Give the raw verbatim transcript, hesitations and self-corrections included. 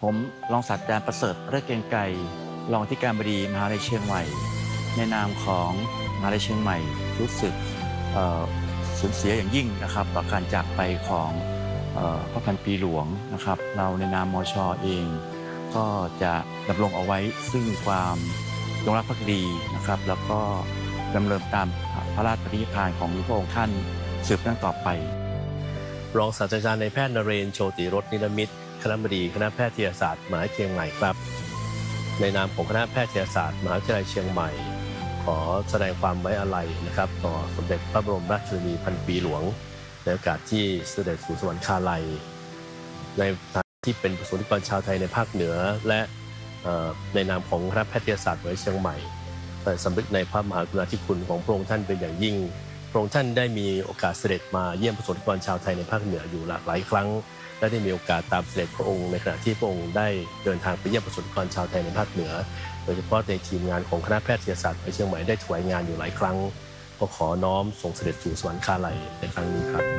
ผมรองศาสตราจารย์ประเสริฐเลิศเกรียงไกรรองอธิการบดีมหาวิทยาลัยเชียงใหม่ในนามของมหาวิทยาลัยเชียงใหม่รู้สึกสูญเสียอย่างยิ่งนะครับต่อการจากไปของพระพันปีหลวงนะครับเราในนามมช.เองก็จะดำรงเอาไว้ซึ่งความจงรักภักดีนะครับแล้วก็ดำเนินตามพระราชปณิธานของพระองค์ท่านสืบเนื่องต่อไปรองศาสตราจารย์นายแพทย์นเรนทร์ โชติรสนิรมิตรคณบดีคณะแพทยศาสตร์มหาวิทยาลัยเชียงใหม่ครับในนามของคณะแพทยศาสตร์มหาวิทยาลัยเชียงใหม่ขอแสดงความไว้อาลัยนะครับต่อสมเด็จพระบรมราชชนนีพันปีหลวงในโอกาสที่เสด็จสู่สวรรคาลัยในฐานะที่เป็นประสบนิกรชาวไทยในภาคเหนือและในนามของคณะแพทยศาสตร์มหาวิทยาลัยเชียงใหม่สำนึกในพระมหากรุณาธิคุณของพระองค์ท่านเป็นอย่างยิ่งพระองค์ท่านได้มีโอกาสเสด็จมาเยี่ยมประสบนิกรชาวไทยในภาคเหนืออยู่หลากหลายครั้งและได้มีโอกาสตามเสด็จพระองค์ในขณะที่พระองค์ได้เดินทางไปเยี่ยมประสบนิกรชาวไทยในภาคเหนือโดยเฉพาะในทีมงานของคณะแพทยศาสตร์มหาวิทยาลัยเชียงใหม่ได้ถวายงานอยู่หลายครั้งก็ขอน้อมส่งเสด็จสู่สวรรคาลัยในครั้งนี้ครับ